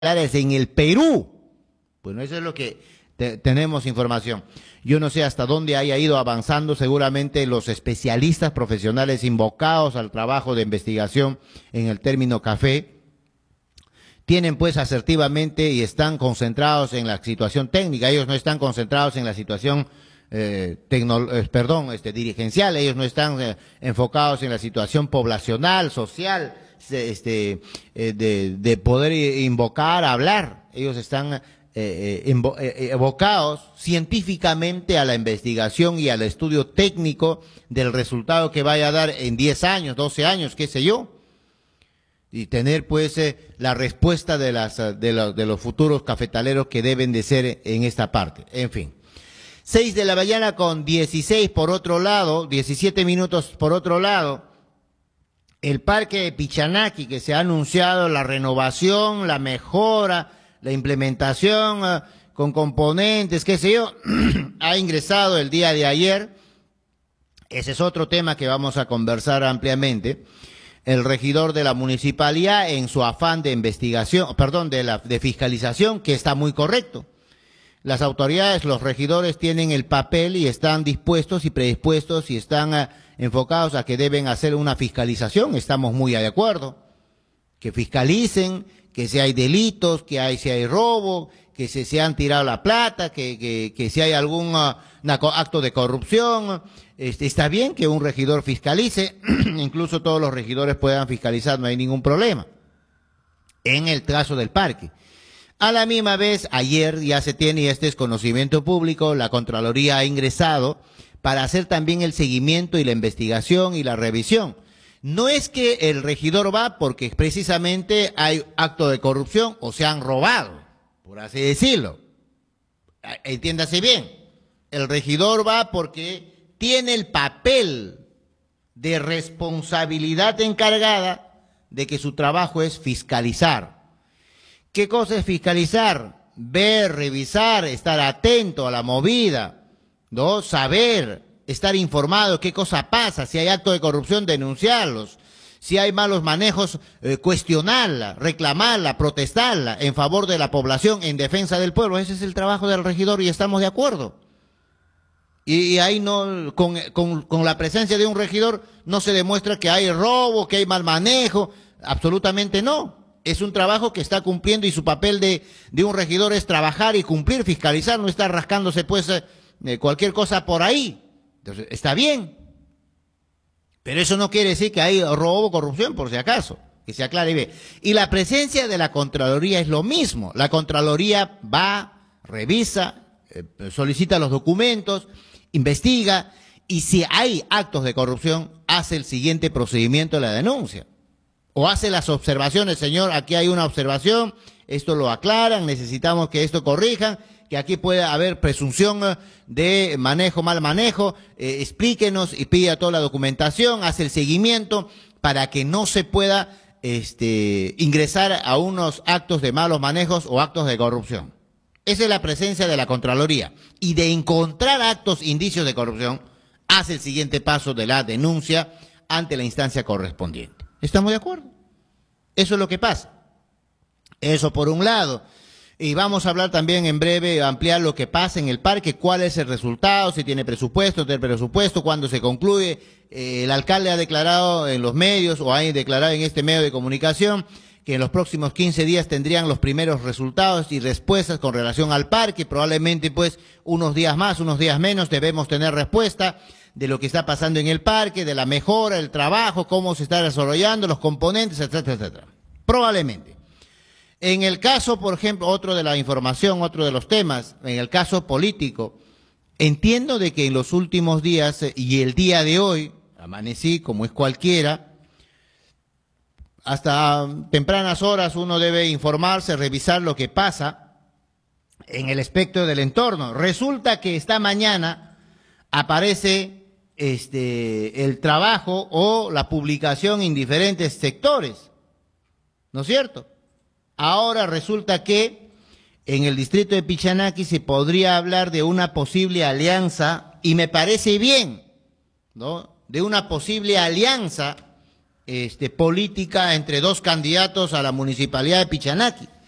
en el Perú. Bueno, eso es lo que tenemos información. Yo no sé hasta dónde haya ido avanzando, seguramente los especialistas profesionales invocados al trabajo de investigación en el término café tienen pues asertivamente y están concentrados en la situación técnica. Ellos no están concentrados en la situación dirigencial, ellos no están enfocados en la situación poblacional, social, de poder invocar, hablar. Ellos están evocados científicamente a la investigación y al estudio técnico del resultado que vaya a dar en 10 años, 12 años, qué sé yo, y tener pues la respuesta de los futuros cafetaleros que deben de ser en esta parte. En fin, 6 de la mañana con 16 por otro lado, 17 minutos por otro lado. El parque de Pichanaki, que se ha anunciado la renovación, la mejora, la implementación con componentes, qué sé yo, ha ingresado el día de ayer. Ese es otro tema que vamos a conversar ampliamente. El regidor de la municipalidad, en su afán de investigación, perdón, de fiscalización, que está muy correcto. Las autoridades, los regidores tienen el papel y están dispuestos y predispuestos y están enfocados a que deben hacer una fiscalización. Estamos muy de acuerdo. Que fiscalicen, que si hay delitos, si hay robo, que se han tirado la plata, que si hay algún acto de corrupción. Está bien que un regidor fiscalice, incluso todos los regidores puedan fiscalizar, no hay ningún problema. En el caso del parque. A la misma vez, ayer ya se tiene, y este es conocimiento público, la Contraloría ha ingresado para hacer también el seguimiento y la investigación y la revisión. No es que el regidor va porque precisamente hay acto de corrupción o se han robado, por así decirlo. Entiéndase bien, el regidor va porque tiene el papel de responsabilidad encargada de que su trabajo es fiscalizar. ¿Qué cosa es fiscalizar? Ver, revisar, estar atento a la movida, ¿no? Saber, estar informado qué cosa pasa, si hay acto de corrupción, denunciarlos, si hay malos manejos, cuestionarla, reclamarla, protestarla en favor de la población, en defensa del pueblo. Ese es el trabajo del regidor y estamos de acuerdo. Y ahí no, con la presencia de un regidor no se demuestra que hay robo, que hay mal manejo, absolutamente no. Es un trabajo que está cumpliendo y su papel de un regidor es trabajar y cumplir, fiscalizar, no estar rascándose pues cualquier cosa por ahí. Entonces, está bien. Pero eso no quiere decir que hay robo o corrupción, por si acaso, que se aclare bien. Y la presencia de la Contraloría es lo mismo. La Contraloría va, revisa, solicita los documentos, investiga y si hay actos de corrupción, hace el siguiente procedimiento de la denuncia. O hace las observaciones, señor, aquí hay una observación, esto lo aclaran, necesitamos que esto corrijan, que aquí puede haber presunción de manejo, mal manejo, explíquenos y pida toda la documentación, hace el seguimiento para que no se pueda ingresar a unos actos de malos manejos o actos de corrupción. Esa es la presencia de la Contraloría. Y de encontrar actos, indicios de corrupción, hace el siguiente paso de la denuncia ante la instancia correspondiente. ¿Estamos de acuerdo? Eso es lo que pasa. Eso por un lado. Y vamos a hablar también en breve, ampliar lo que pasa en el parque, cuál es el resultado, si tiene presupuesto, cuándo se concluye. El alcalde ha declarado en los medios, o ha declarado en este medio de comunicación, que en los próximos 15 días tendrían los primeros resultados y respuestas con relación al parque. Probablemente pues unos días más, unos días menos debemos tener respuesta de lo que está pasando en el parque, de la mejora, el trabajo, cómo se está desarrollando, los componentes, etcétera, etcétera. Probablemente. En el caso, por ejemplo, otro de la información, otro de los temas, en el caso político, entiendo de que en los últimos días y el día de hoy, amanecí como es cualquiera, hasta tempranas horas uno debe informarse, revisar lo que pasa en el espectro del entorno. Resulta que esta mañana aparece el trabajo o la publicación en diferentes sectores, ¿no es cierto? Ahora resulta que en el distrito de Pichanaki se podría hablar de una posible alianza, y me parece bien, ¿no? De una posible alianza política entre dos candidatos a la municipalidad de Pichanaki.